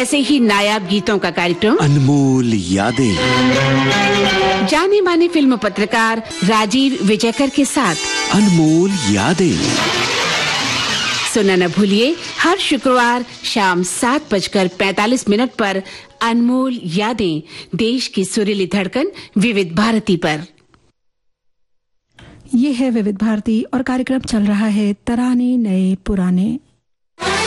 ऐसे ही नायाब गीतों का कार्यक्रम अनमोल यादें, जाने माने फिल्म पत्रकार राजीव विजयकर के साथ अनमोल यादें। सुनना न भूलिए हर शुक्रवार शाम 7:45 पर अनमोल यादें, देश की सुरीली धड़कन विविध भारती पर। ये है विविध भारती और कार्यक्रम चल रहा है तराने नए पुराने।